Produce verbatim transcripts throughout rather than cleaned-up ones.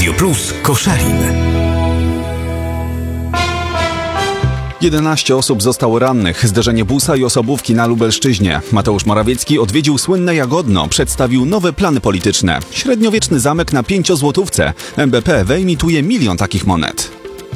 Radio Plus Koszalin. jedenaście osób zostało rannych. Zderzenie busa i osobówki na Lubelszczyźnie. Mateusz Morawiecki odwiedził słynne Jagodno. Przedstawił nowe plany polityczne. Średniowieczny zamek na pięciozłotówce. M B P wyemituje milion takich monet.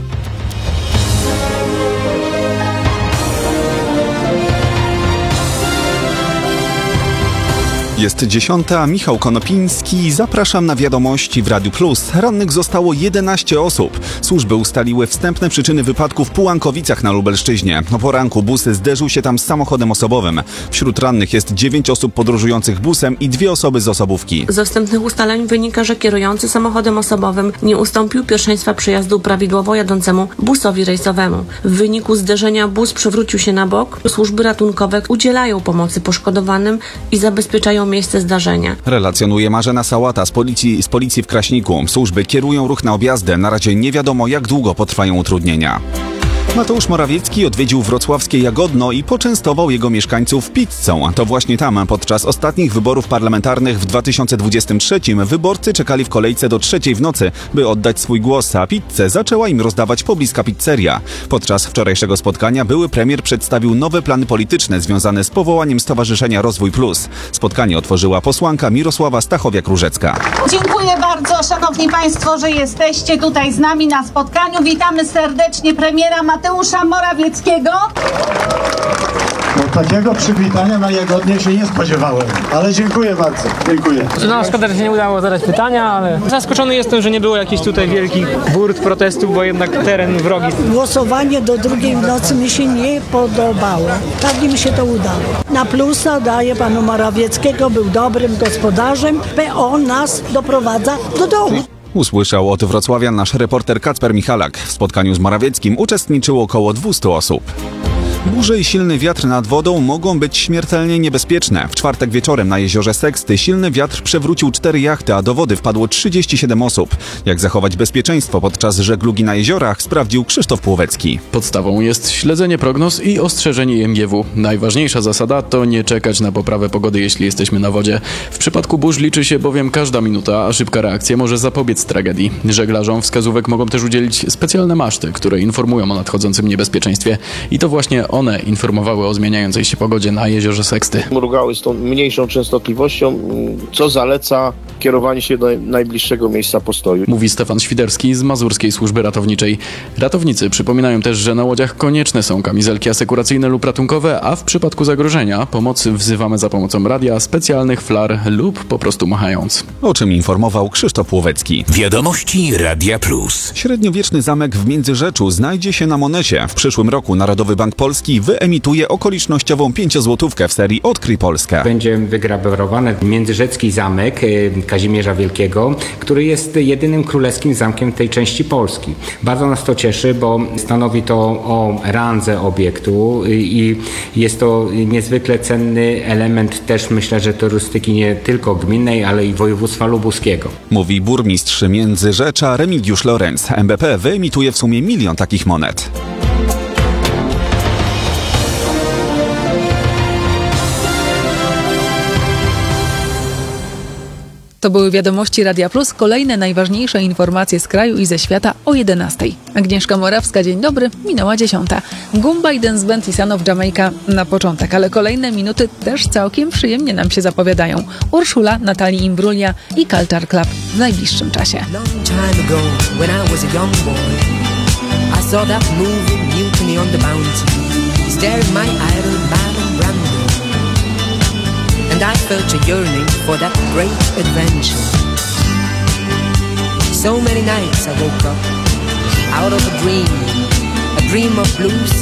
Jest dziesiąta, Michał Konopiński. Zapraszam na wiadomości w Radiu Plus. Rannych zostało jedenaście osób. Służby ustaliły wstępne przyczyny wypadku w Pułankowicach na Lubelszczyźnie. O poranku bus zderzył się tam z samochodem osobowym. Wśród rannych jest dziewięć osób podróżujących busem i dwie osoby z osobówki. Ze wstępnych ustaleń wynika, że kierujący samochodem osobowym nie ustąpił pierwszeństwa przejazdu prawidłowo jadącemu busowi rejsowemu. W wyniku zderzenia bus przewrócił się na bok. Służby ratunkowe udzielają pomocy poszkodowanym i zabezpieczają miejsce zdarzenia. Relacjonuje Marzena Sałata z policji, z policji w Kraśniku. Służby kierują ruch na objazdy. Na razie nie wiadomo, jak długo potrwają utrudnienia. Mateusz Morawiecki odwiedził wrocławskie Jagodno i poczęstował jego mieszkańców pizzą. To właśnie tam podczas ostatnich wyborów parlamentarnych w dwa tysiące dwudziestym trzecim wyborcy czekali w kolejce do trzeciej w nocy, by oddać swój głos, a pizzę zaczęła im rozdawać pobliska pizzeria. Podczas wczorajszego spotkania były premier przedstawił nowe plany polityczne związane z powołaniem Stowarzyszenia Rozwój Plus. Spotkanie otworzyła posłanka Mirosława Stachowiak-Różecka. Dziękuję bardzo, szanowni państwo, że jesteście tutaj z nami na spotkaniu. Witamy serdecznie premiera Mateusza Morawieckiego. No, takiego przywitania na Jagodnie się nie spodziewałem, ale dziękuję bardzo, dziękuję. No, szkoda, że się nie udało zadać pytania, ale zaskoczony jestem, że nie było jakichś tutaj wielkich burt protestów, bo jednak teren wrogi. Głosowanie do drugiej w nocy mi się nie podobało. Tak mi się to udało. Na plusa daję panu Morawieckiego, był dobrym gospodarzem. P O nas doprowadza do dołu. Usłyszał od wrocławian nasz reporter Kacper Michalak. W spotkaniu z Morawieckim uczestniczyło około dwieście osób. Burze i silny wiatr nad wodą mogą być śmiertelnie niebezpieczne. W czwartek wieczorem na jeziorze Seksty silny wiatr przewrócił cztery jachty, a do wody wpadło trzydzieści siedem osób. Jak zachować bezpieczeństwo podczas żeglugi na jeziorach, sprawdził Krzysztof Płowecki. Podstawą jest śledzenie prognoz i ostrzeżenie I M G W. Najważniejsza zasada to nie czekać na poprawę pogody, jeśli jesteśmy na wodzie. W przypadku burz liczy się bowiem każda minuta, a szybka reakcja może zapobiec tragedii. Żeglarzom wskazówek mogą też udzielić specjalne maszty, które informują o nadchodzącym niebezpieczeństwie. I to właśnie one informowały o zmieniającej się pogodzie na jeziorze Seksty. Mrugały z tą mniejszą częstotliwością, co zaleca kierowanie się do najbliższego miejsca postoju. Mówi Stefan Świderski z Mazurskiej Służby Ratowniczej. Ratownicy przypominają też, że na łodziach konieczne są kamizelki asekuracyjne lub ratunkowe, a w przypadku zagrożenia pomocy wzywamy za pomocą radia, specjalnych flar lub po prostu machając. O czym informował Krzysztof Płowecki. Wiadomości Radia Plus. Średniowieczny zamek w Międzyrzeczu znajdzie się na monecie. W przyszłym roku Narodowy Bank Polski wyemituje okolicznościową pięciozłotówkę w serii Odkryj Polskę. Będzie wygrawerowany międzyrzecki zamek Kazimierza Wielkiego, który jest jedynym królewskim zamkiem tej części Polski. Bardzo nas to cieszy, bo stanowi to o randze obiektu i jest to niezwykle cenny element też, myślę, że turystyki nie tylko gminnej, ale i województwa lubuskiego. Mówi burmistrz Międzyrzecza Remigiusz Lorenz. M B P wyemituje w sumie milion takich monet. To były wiadomości Radia Plus. Kolejne najważniejsze informacje z kraju i ze świata o jedenastej. Agnieszka Morawska, dzień dobry, minęła dziesiąta. Gumba i Dance Band i Son of Jamaica na początek, ale kolejne minuty też całkiem przyjemnie nam się zapowiadają. Urszula, Natalii Imbruglia i Culture Club w najbliższym czasie. And I felt a yearning for that great adventure. So many nights I woke up out of a dream, a dream of blue sea.